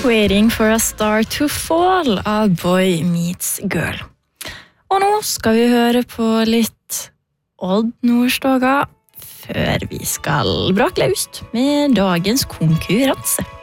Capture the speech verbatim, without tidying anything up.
Waiting for a Star to Fall av Boy Meets Girl. Og nå skal vi høre på litt Odd Nordstoga før vi skal brake løst med dagens konkurranse.